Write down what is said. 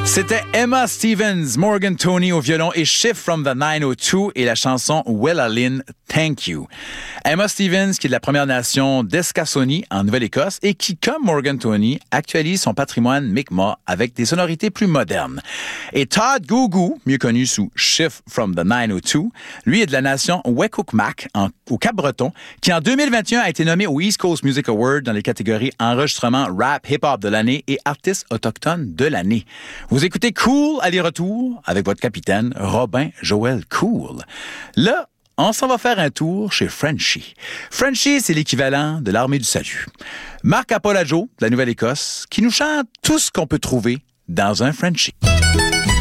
C'était Emma Stevens, Morgan Tony au violon et Shift from the 902 et la chanson Wella Lynn, Thank You. Emma Stevens, qui est de la Première Nation d'Escasoni en Nouvelle-Écosse et qui, comme Morgan Tony, actualise son patrimoine Mi'kmaq avec des sonorités plus modernes. Et Todd Gugu, mieux connu sous Shift from the 902, lui est de la nation Wekukmak au Cap-Breton, qui en 2021 a été nommé au East Coast Music Award dans les catégories enregistrement rap hip-hop de l'année et artiste autochtone de l'année. Vous écoutez Cool aller-retour avec votre capitaine Robin Joël Cool. Là, on s'en va faire un tour chez Frenchie. Frenchie, c'est l'équivalent de l'Armée du Salut. Marc Apolajo, de la Nouvelle-Écosse, qui nous chante tout ce qu'on peut trouver dans un Frenchie.